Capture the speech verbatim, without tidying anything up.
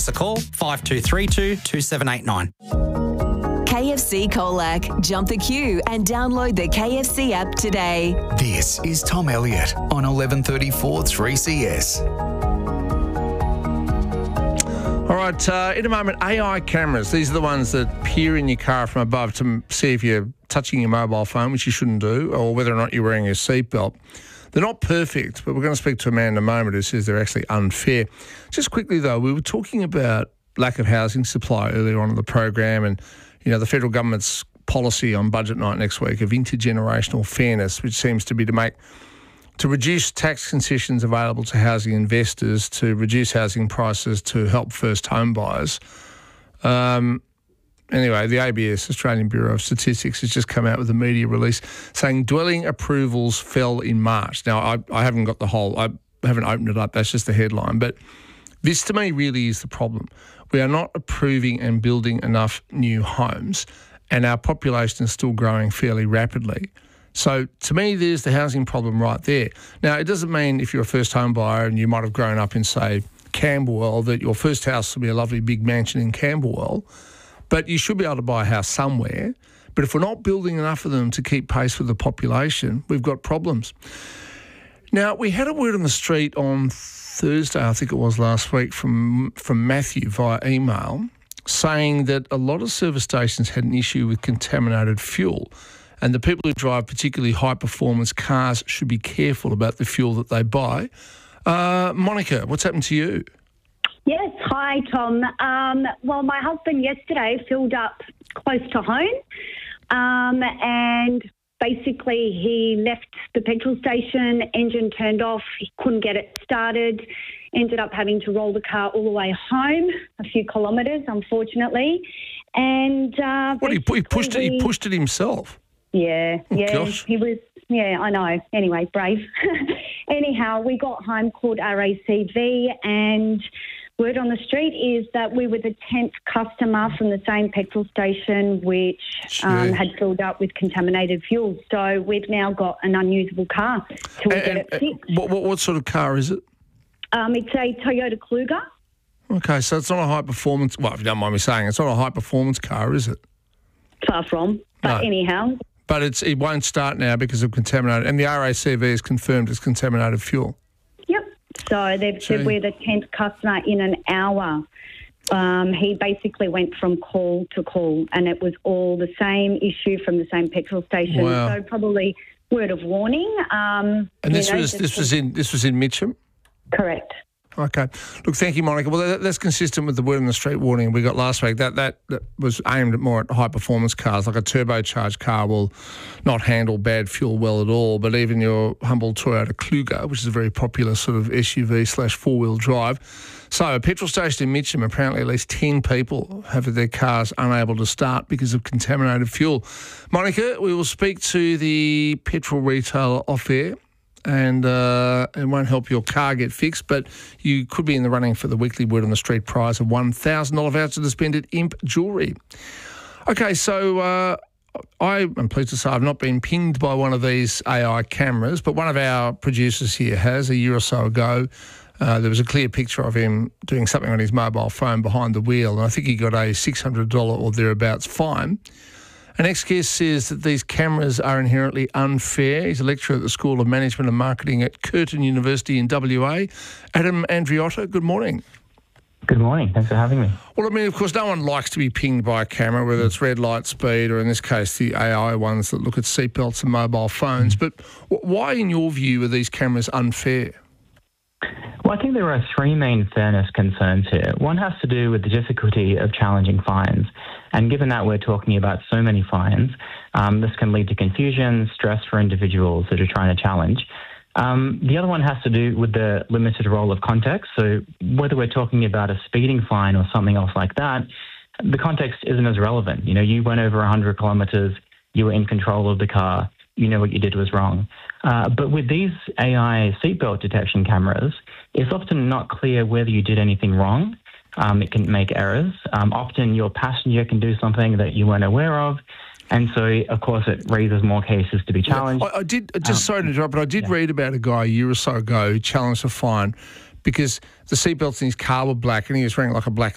us a call, five two three two, two seven eight nine. K F C Colac. Jump the queue and download the K F C app today. This is Tom Elliott on eleven thirty-four three C S. All right, uh, in a moment, A I cameras. These are the ones that peer in your car from above to see if you're touching your mobile phone, which you shouldn't do, or whether or not you're wearing your seatbelt. They're not perfect, but we're going to speak to a man in a moment who says they're actually unfair. Just quickly, though, we were talking about lack of housing supply earlier on in the program, and you know, the federal government's policy on budget night next week of intergenerational fairness, which seems to be to make to reduce tax concessions available to housing investors, to reduce housing prices, to help first home buyers. Um, anyway, the A B S, Australian Bureau of Statistics, has just come out with a media release saying dwelling approvals fell in March. Now, I, I haven't got the whole, I haven't opened it up, that's just the headline, but this to me really is the problem. We are not approving and building enough new homes, and our population is still growing fairly rapidly. So to me, there's the housing problem right there. Now, it doesn't mean if you're a first home buyer and you might have grown up in, say, Camberwell, that your first house will be a lovely big mansion in Camberwell, but you should be able to buy a house somewhere. But if we're not building enough of them to keep pace with the population, we've got problems. Now, we had a word on the street on Thursday, I think it was last week, from from Matthew via email, saying that a lot of service stations had an issue with contaminated fuel, and the people who drive particularly high-performance cars should be careful about the fuel that they buy. Uh, Monica, what's happened to you? Yes, hi, Tom. Um, well, my husband yesterday filled up close to home, um, and basically he left the petrol station, engine turned off, he couldn't get it started, ended up having to roll the car all the way home, a few kilometres, unfortunately. And uh, what, he, he pushed it? He pushed it himself? Yeah, oh, yeah, gosh. he was, yeah, I know. Anyway, brave. Anyhow, we got home, called R A C V, and word on the street is that we were the tenth customer from the same petrol station which um, had filled up with contaminated fuel. So we've now got an unusable car till we and, get it and, fixed. What, what, what sort of car is it? Um, it's a Toyota Kluger. Okay, so it's not a high-performance... Well, if you don't mind me saying, it's not a high-performance car, is it? Far from. But no. anyhow... But it's it won't start now because of contaminated... And the R A C V has confirmed it's contaminated fuel. Yep. So they've said we're the tenth customer in an hour. Um, he basically went from call to call, and it was all the same issue from the same petrol station. Wow. So probably word of warning. Um, and this you know, was this was in this was in Mitcham? Correct. Okay. Look, thank you, Monica. Well, that, that's consistent with the word on the street warning we got last week. That, that that was aimed at more at high-performance cars, like a turbocharged car will not handle bad fuel well at all, but even your humble Toyota Kluger, which is a very popular sort of S U V slash four-wheel drive. So a petrol station in Mitcham, apparently at least ten people have had their cars unable to start because of contaminated fuel. Monica, we will speak to the petrol retailer off air. And uh, it won't help your car get fixed, but you could be in the running for the weekly Word on the Street prize of one thousand dollars voucher to spend at Imp Jewellery. Okay, so uh, I am pleased to say I've not been pinged by one of these A I cameras, but one of our producers here has. A year or so ago, uh, there was a clear picture of him doing something on his mobile phone behind the wheel, and I think he got a six hundred dollars or thereabouts fine. An ex-guest says that these cameras are inherently unfair. He's a lecturer at the School of Management and Marketing at Curtin University in W A. Adam Andriotta, good morning. Good morning. Thanks for having me. Well, I mean, of course, no one likes to be pinged by a camera, whether it's red light speed or, in this case, the A I ones that look at seatbelts and mobile phones. But why, in your view, are these cameras unfair? Well, I think there are three main fairness concerns here. One has to do with the difficulty of challenging fines. And given that we're talking about so many fines, um, this can lead to confusion, stress for individuals that are trying to challenge. Um, the other one has to do with the limited role of context. So whether we're talking about a speeding fine or something else like that, the context isn't as relevant. You know, you went over one hundred kilometres, you were in control of the car, you know what you did was wrong. Uh, but with these A I seatbelt detection cameras, it's often not clear whether you did anything wrong. Um, it can make errors. Um, often your passenger can do something that you weren't aware of. And so, of course, it raises more cases to be challenged. Yeah, I, I did, just um, sorry to interrupt, but I did yeah. read about a guy a year or so ago who challenged a fine because the seatbelts in his car were black and he was wearing like a black